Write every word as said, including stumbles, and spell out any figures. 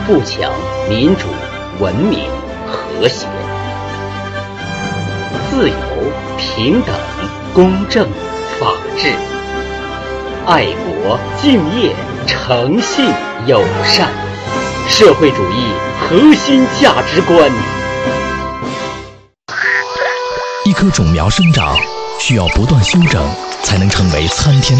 富强、民主、文明、和谐。自由、平等、公正、法治。爱国、敬业、诚信、友善。社会主义核心价值观。 一棵种苗生长需要不断修整，才能成为参天